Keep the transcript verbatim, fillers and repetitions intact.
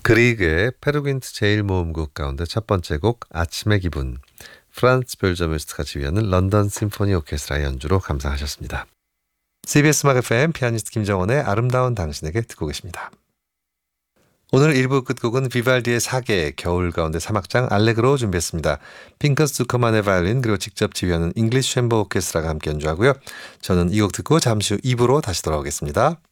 그리그의 페르귄트 제일모음곡 가운데 첫 번째 곡 아침의 기분, 프란츠 별저뮤스트가 지휘하는 런던 심포니 오케스트라의 연주로 감상하셨습니다. 씨비에스 음악 에프엠 피아니스트 김정원의 아름다운 당신에게 듣고 계십니다. 오늘 일 부 끝곡은 비발디의 사계, 겨울 가운데 사막장 알레그로 준비했습니다. 핑커스 두커만의 바이올린 그리고 직접 지휘하는 잉글리쉬 챔버 오케스트라가 함께 연주하고요. 저는 이 곡 듣고 잠시 후 이 부로 다시 돌아오겠습니다.